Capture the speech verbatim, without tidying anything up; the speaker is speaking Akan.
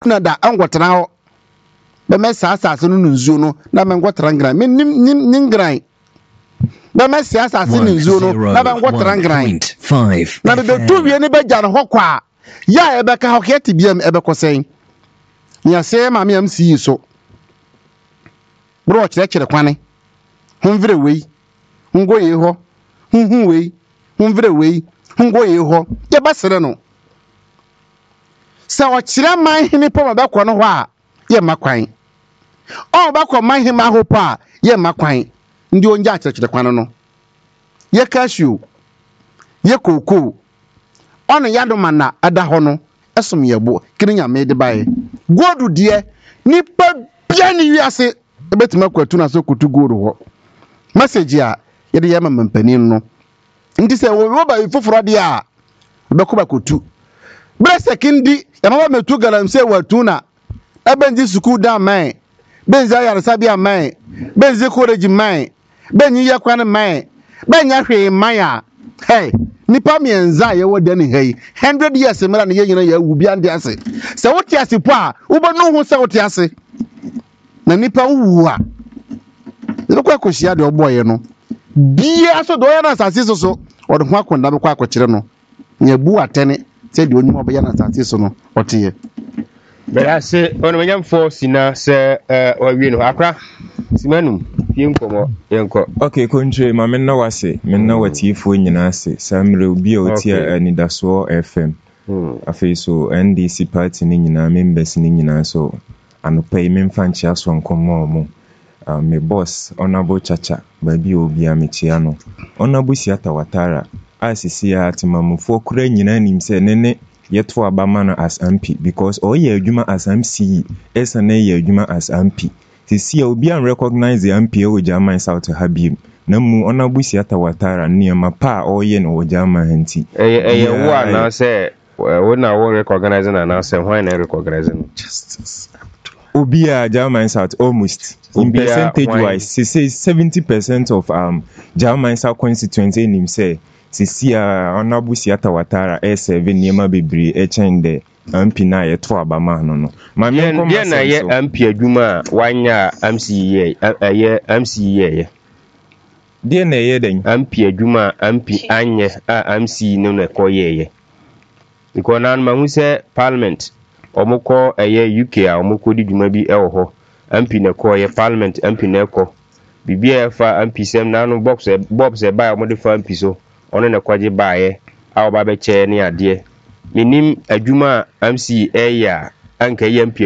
kuna da angwatana ho be mesa asase no nzuo no na me ngwatara ngran me nim ngran be mesa asase no nzuo no na be ngwatara ngran na be tu wie ne be gya no ho kwa ya e be ka ho kete biam e be kosen nya se ma me am si so bro kire kire kwane honvire wei ngo ye ho hunhun wei honvire wei ngo ye ho ye basere no sa o kire man hini po ma be ko no ho a ye makwan o ba ko man hima ho pa ye makwan ndi onja kire kire kwane no ye cashew ye koko ono yado mana ada ho no esom yebo kirinya me de bae godu de nipa bia ni wiase ebetima kwatu na so kutu godu ho message a ye de yama mampanin no ndi se wo ba foforo de a beko ba kutu bre sekindi yama metu galamse watu na ebenji suku da man benza yar sabia man benzi college man benyi yakwan man benya hwe man a hey nipa mienza ye wode ne hei one hundred years mera ne ye nyina ya wu bia ndi ase se wote ase po a wo bo no hu se wote ase na nipa wu a ne kwa koshia de oboye no bia so do ya na asase so so o de ho akonda be kwa akokire no nya bu atene se de onimo be ya na asase so no otiye bera se ono menyamfo sina se eh wawie no akra simanum yenkomo yenko okay kontre ma menna wase menna watifo nyina ase samre obi a otia anidaso F M afei so N D C party ni nyina members ni nyina so anopai memfa nchia so nkomo mo me boss Honorable Chacha baby obi a metia no Honorable Siata Watara asisi ya atimamufo kura nyina nim se nene yeto abama no as M P because oye adwuma as M C esa na ye adwuma as M P tisi ya obi an recognize the M P o German South Habib na mu Honorable Siata Watara niema pa oye no German henti eh eh wo na say we na wo recognize na na say why na recognize no justice obi a German South almost in percentage wise she says seventy percent of um German South constituency in him say sisi ya Honorable Siata Watara e seven niema bebre e chende M P na ye to abama no no ma me ko ma na ye M P adwuma wanya M C ye ye M C ye de na ye den M P adwuma M P anye a M C no na ko ye ye because na ma hu se parliament omukọ eye U K a omukọ di dwuma bi e wo ho M P na ko ye parliament M P na ko bibia fa M P sem na no box box e ba mo de fa M P so ono na kwaje baaye a oba be che ne ade minim adwuma M C e ya anka ye M P